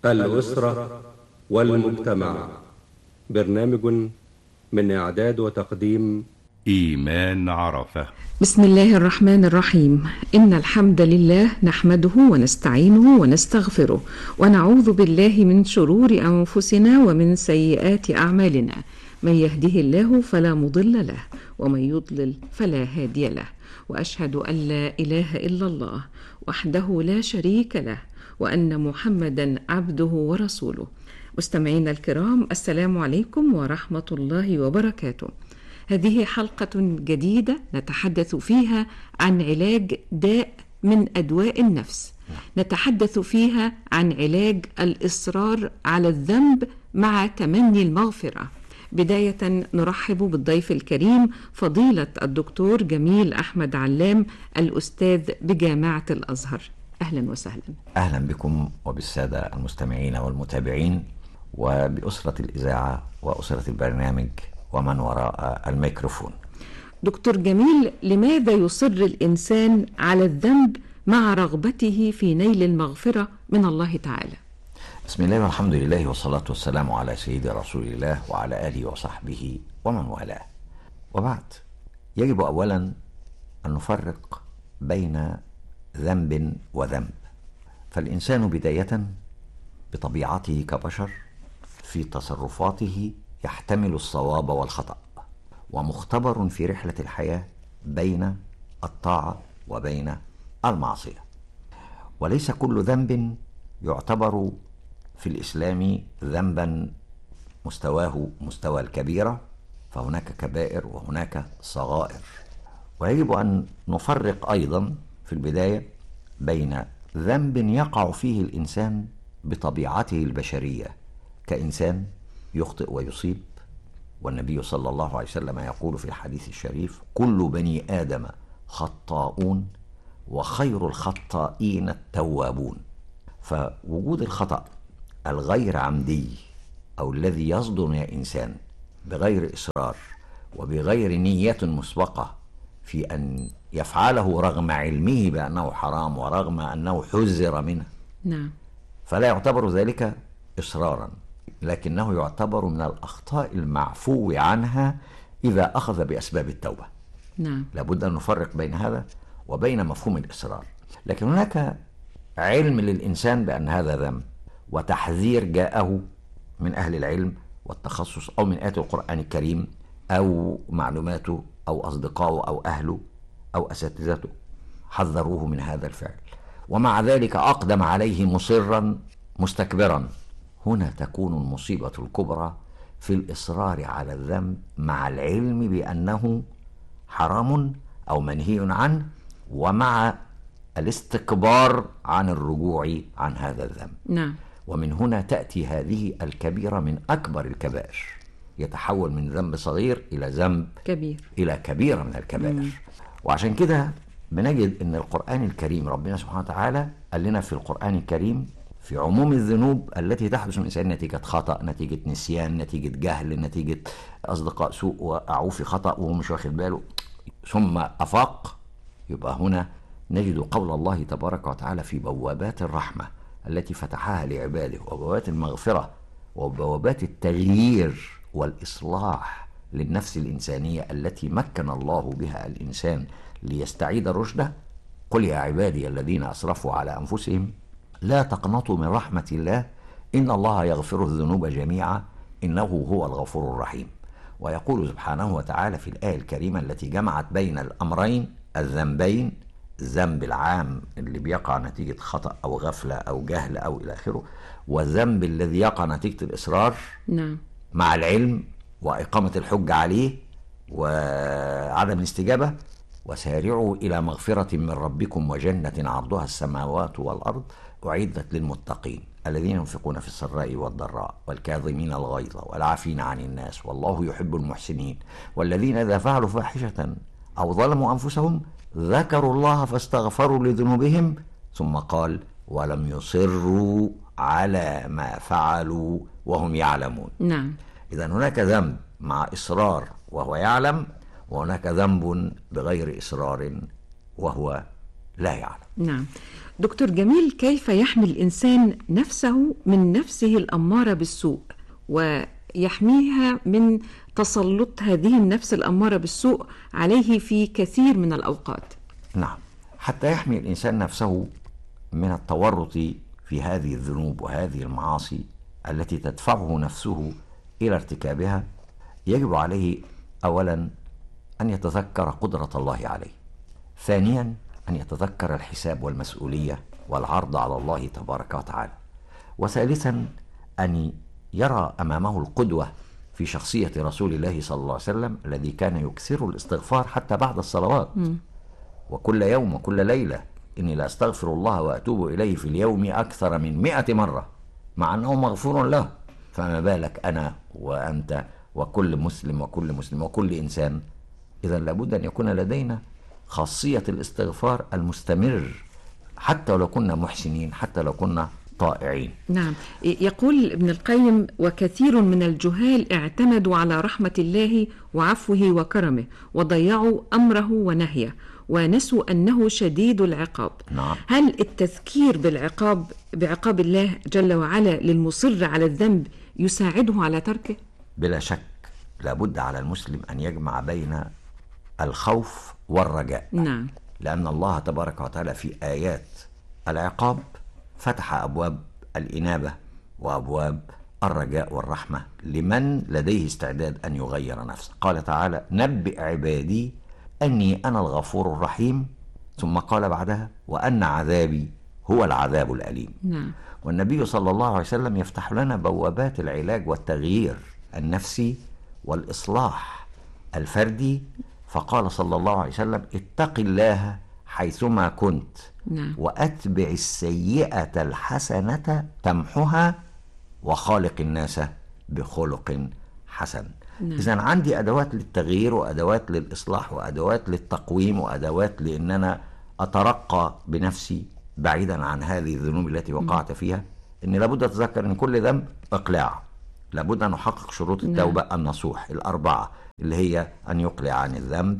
الأسرة والمجتمع. برنامج من إعداد وتقديم إيمان عرفة. بسم الله الرحمن الرحيم. إن الحمد لله نحمده ونستعينه ونستغفره ونعوذ بالله من شرور أنفسنا ومن سيئات أعمالنا. من يهده الله فلا مضل له ومن يضلل فلا هادي له، وأشهد أن لا إله إلا الله وحده لا شريك له، وأن محمدا عبده ورسوله. مستمعينا الكرام، السلام عليكم ورحمة الله وبركاته. هذه حلقة جديدة نتحدث فيها عن علاج داء من أدواء النفس. نتحدث فيها عن علاج الإصرار على الذنب مع تمني المغفرة. بداية نرحب بالضيف الكريم فضيلة الدكتور جميل أحمد علام، الأستاذ بجامعة الأزهر. أهلا وسهلا. أهلا بكم وبالسادة المستمعين والمتابعين وبأسرة الإذاعة وأسرة البرنامج ومن وراء الميكروفون. دكتور جميل، لماذا يصر الإنسان على الذنب مع رغبته في نيل المغفرة من الله تعالى؟ بسم الله والحمد لله والصلاة والسلام على سيد رسول الله وعلى آله وصحبه ومن والاه. وبعد، يجب أولا أن نفرق بين ذنب وذنب. فالإنسان بداية بطبيعته كبشر في تصرفاته يحتمل الصواب والخطأ، ومختبر في رحلة الحياة بين الطاعة وبين المعصية. وليس كل ذنب يعتبر في الإسلام ذنبا مستواه مستوى الكبيرة، فهناك كبائر وهناك صغائر. ويجب أن نفرق أيضا في البداية بين ذنب يقع فيه الإنسان بطبيعته البشرية كإنسان يخطئ ويصيب، والنبي صلى الله عليه وسلم يقول في الحديث الشريف: كل بني آدم خطاؤون وخير الخطائين التوابون. فوجود الخطأ الغير عمدي أو الذي يصدر من الإنسان بغير إصرار وبغير نية مسبقة في أن يفعله رغم علمه بأنه حرام ورغم أنه حذر منه، نعم، فلا يعتبر ذلك إصرارا، لكنه يعتبر من الأخطاء المعفو عنها إذا أخذ بأسباب التوبة. نعم. لابد أن نفرق بين هذا وبين مفهوم الإصرار. لكن هناك علم للإنسان بأن هذا ذنب، وتحذير جاءه من أهل العلم والتخصص أو من آيات القرآن الكريم أو معلوماته أو أصدقائه أو أهله أو أساتذته حذروه من هذا الفعل، ومع ذلك أقدم عليه مصرا مستكبرا. هنا تكون المصيبة الكبرى في الإصرار على الذنب مع العلم بأنه حرام أو منهي عنه، ومع الاستكبار عن الرجوع عن هذا الذنب. نعم. ومن هنا تأتي هذه الكبيرة من أكبر الكبائر، يتحول من ذنب صغير إلى ذنب كبير، إلى كبيرة من الكبائر. وعشان كده بنجد أن القرآن الكريم ربنا سبحانه وتعالى قال لنا في القرآن الكريم في عموم الذنوب التي تحدث من الإنسان نتيجة خطأ، نتيجة نسيان، نتيجة جهل، نتيجة أصدقاء سوء وقعوا في خطأ وهو مش واخد باله ثم أفاق. يبقى هنا نجد قول الله تبارك وتعالى في بوابات الرحمة التي فتحها لعباده، وبوابات المغفرة، وبوابات التغيير والإصلاح للنفس الإنسانية التي مكن الله بها الإنسان ليستعيد رشده. قل يا عبادي الذين أسرفوا على أنفسهم لا تقنطوا من رحمة الله إن الله يغفر الذنوب جميعا إنه هو الغفور الرحيم. ويقول سبحانه وتعالى في الآية الكريمة التي جمعت بين الأمرين الذنبين، الذنب العام اللي بيقع نتيجة خطأ أو غفلة أو جهل أو إلى آخره، والذنب الذي يقع نتيجة الإصرار، نعم، مع العلم وإقامة الحجة عليه وعدم الاستجابة. وسارعوا إلى مغفرة من ربكم وجنة عرضها السماوات والأرض أعدت للمتقين الذين ينفقون في السراء والضراء والكاظمين الغيظ والعافين عن الناس والله يحب المحسنين والذين إذا فعلوا فاحشة أو ظلموا أنفسهم ذكروا الله فاستغفروا لذنوبهم ثم قال ولم يصروا على ما فعلوا وهم يعلمون. نعم. إذن هناك ذنب مع إصرار وهو يعلم، وهناك ذنب بغير إصرار وهو لا يعلم. نعم. دكتور جميل، كيف يحمي الإنسان نفسه من نفسه الأمارة بالسوء ويحميها من تسلط هذه النفس الأمارة بالسوء عليه في كثير من الأوقات؟ نعم، حتى يحمي الإنسان نفسه من التورط في هذه الذنوب وهذه المعاصي التي تدفعه نفسه إلى ارتكابها، يجب عليه أولا أن يتذكر قدرة الله عليه، ثانيا أن يتذكر الحساب والمسؤولية والعرض على الله تبارك وتعالى، وثالثا أن يرى أمامه القدوة في شخصية رسول الله صلى الله عليه وسلم الذي كان يكثر الاستغفار حتى بعد الصلوات، وكل يوم وكل ليلة إني لأستغفر الله وأتوب إليه في اليوم أكثر من 100 مرة، مع أنه مغفور له، فما بالك أنا وأنت وكل مسلم وكل مسلم وكل إنسان. إذن لابد أن يكون لدينا خاصية الاستغفار المستمر حتى لو كنا محسنين، حتى لو كنا طائعين. نعم. يقول ابن القيم: وكثير من الجهال اعتمدوا على رحمة الله وعفوه وكرمه وضيعوا أمره ونهيه ونسوا أنه شديد العقاب. نعم. هل التذكير بعقاب الله جل وعلا للمصر على الذنب يساعده على تركه؟ بلا شك لابد على المسلم أن يجمع بين الخوف والرجاء. نعم. لأن الله تبارك وتعالى في آيات العقاب فتح أبواب الإنابة وأبواب الرجاء والرحمة لمن لديه استعداد أن يغير نفسه. قال تعالى: نبئ عبادي أني أنا الغفور الرحيم، ثم قال بعدها: وأن عذابي هو العذاب الأليم. نعم. والنبي صلى الله عليه وسلم يفتح لنا بوابات العلاج والتغيير النفسي والإصلاح الفردي، فقال صلى الله عليه وسلم: اتق الله حيثما كنت. نعم. وأتبع السيئة الحسنة تمحها وخالق الناس بخلق حسن. نعم. إذن عندي أدوات للتغيير وأدوات للإصلاح وأدوات للتقويم وأدوات لأن أنا أترقى بنفسي بعيدا عن هذه الذنوب التي وقعت فيها. إني لابد أتذكر أن كل ذنب إقلاع، لابد أن أحقق شروط التوبة النصوح 4 اللي هي أن يقلع عن الذنب،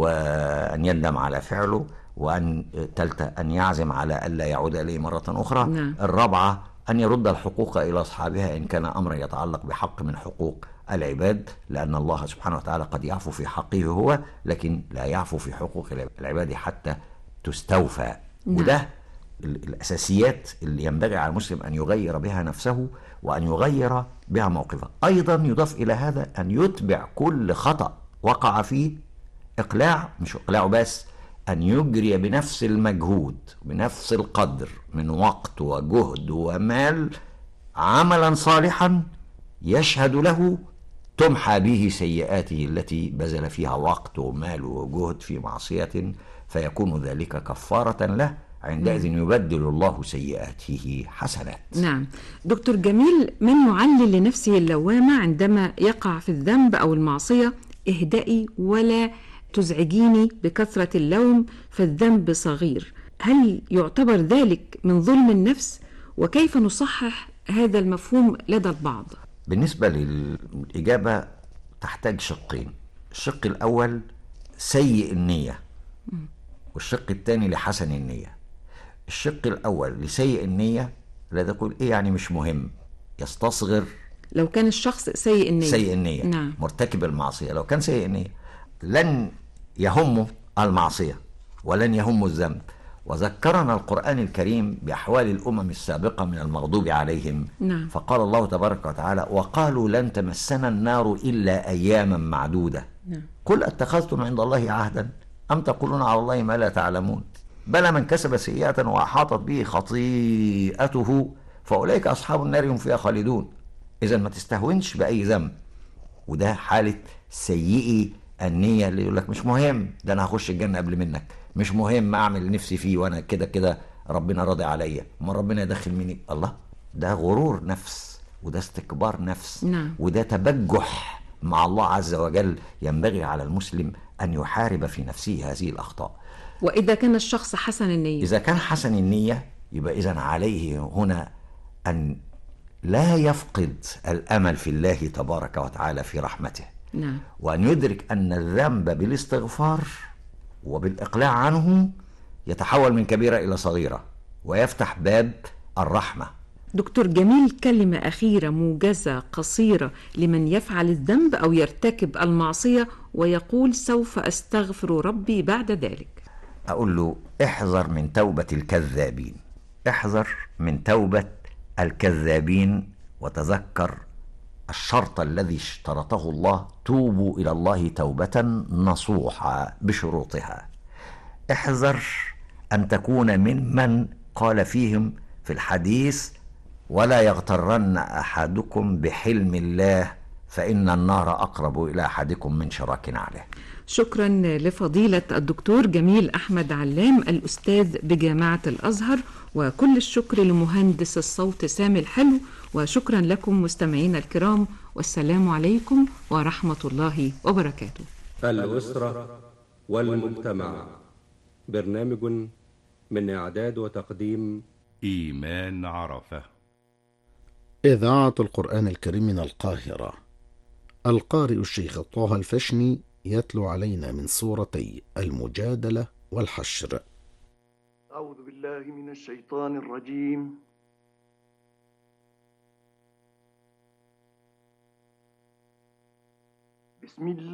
وأن يندم على فعله، وأن أن يعزم على ألا يعود إليه مرة أخرى. نعم. 4 أن يرد الحقوق إلى أصحابها إن كان أمرا يتعلق بحق من حقوق العباد، لأن الله سبحانه وتعالى قد يعفو في حقه هو، لكن لا يعفو في حقوق العباد حتى تستوفى. نعم. وده الأساسيات اللي ينبغي على المسلم أن يغير بها نفسه وأن يغير بها موقفه. أيضا يضاف إلى هذا أن يتبع كل خطأ وقع فيه إقلاع، مش إقلاعه بس، أن يجري بنفس المجهود بنفس القدر من وقت وجهد ومال عملا صالحا يشهد له تمحى به سيئاته التي بذل فيها وقت ومال وجهد في معصية، فيكون ذلك كفارة له، عندئذ يبدل الله سيئاته حسنات. نعم. دكتور جميل، من يعلل لنفسه اللوامة عندما يقع في الذنب أو المعصية: اهدئي ولا تزعجيني بكثرة اللوم فالذنب صغير، هل يعتبر ذلك من ظلم النفس؟ وكيف نصحح هذا المفهوم لدى البعض؟ بالنسبة للإجابة تحتاج شقين: الشق الأول سيء النية، والشق الثاني لحسن النية. الشق الأول لسيء النية لا تقول إيه يعني مش مهم، يستصغر. لو كان الشخص سيء النية، سيء النية، نعم، مرتكب المعصية، لو كان سيء النية لن يهمه المعصية ولن يهمه الذنب. وذكرنا القرآن الكريم بأحوال الأمم السابقة من المغضوب عليهم. نعم. فقال الله تبارك وتعالى: وقالوا لن تمسنا النار إلا أياما معدودة. نعم. قل أتخذتم عند الله عهدا أم تقولون على الله ما لا تعلمون. بلى من كسب سيئة وأحاطت به خطيئته فأولئك أصحاب النار هم فيها خالدون. إذا ما تستهونش بأي ذنب، وده حالة سيئي النية اللي يقول لك مش مهم، ده أنا هخش الجنة قبل منك، مش مهم أعمل نفسي فيه وأنا كده كده ربنا راضي عليا، ما ربنا يدخل مني. الله، ده غرور نفس، وده استكبار نفس. نعم. وده تبجح مع الله عز وجل. ينبغي على المسلم أن يحارب في نفسه هذه الأخطاء. وإذا كان الشخص حسن النية، إذا كان حسن النية يبقى إذن عليه هنا أن لا يفقد الأمل في الله تبارك وتعالى في رحمته. نعم. وأن يدرك أن الذنب بالاستغفار وبالإقلاع عنه يتحول من كبيرة إلى صغيرة ويفتح باب الرحمة. دكتور جميل، كلمة أخيرة موجزة قصيرة لمن يفعل الذنب أو يرتكب المعصية ويقول سوف أستغفر ربي بعد ذلك. أقول له احذر من توبة الكذابين، احذر من توبة الكذابين، وتذكر الشرط الذي اشترطه الله: توبوا إلى الله توبة نصوحة بشروطها. احذر أن تكون ممن قال فيهم في الحديث: ولا يغترن أحدكم بحلم الله فإن النار أقرب إلى أحدكم من شراك نعله. شكرا لفضيلة الدكتور جميل أحمد علام الأستاذ بجامعة الأزهر، وكل الشكر لمهندس الصوت سامي الحلو، وشكرا لكم مستمعينا الكرام، والسلام عليكم ورحمة الله وبركاته. الأسرة والمجتمع، برنامج من إعداد وتقديم إيمان عرفة. إذاعة القرآن الكريم من القاهرة. القارئ الشيخ طه الفشني يتلو علينا من سورتي المجادلة والحشر. أعوذ بالله من الشيطان الرجيم. بسم الله